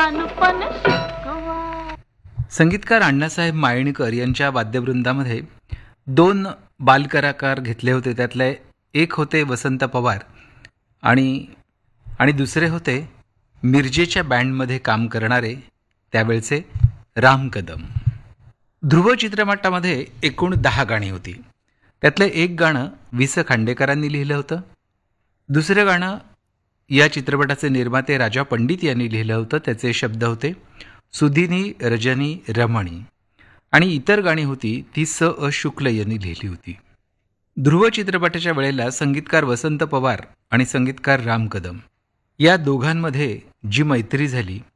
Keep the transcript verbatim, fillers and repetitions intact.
लहानपण शिकवा. संगीतकार अण्णासाहेब मायणीकर यांच्या वाद्यवृंदामध्ये दोन बालकलाकार घेतले होते. त्यातले एक होते वसंत पवार आणि आणि दुसरे होते मिरजेच्या बँडमध्ये काम करणारे त्यावेळचे राम कदम. ध्रुव चित्रपटामध्ये एकूण दहा गाणी होती. त्यातलं एक गाणं वि स खांडेकरांनी लिहिलं होतं. दुसरं गाणं या चित्रपटाचे निर्माते राजा पंडित यांनी लिहिलं होतं. त्याचे शब्द होते सुधिनी रजनी रमणी आणि इतर गाणी होती ती स अ शुक्ल यांनी लिहिली होती. ध्रुव चित्रपटाच्या वेळेला संगीतकार वसंत पवार आणि संगीतकार राम कदम या दोघांमध्ये जी मैत्री झाली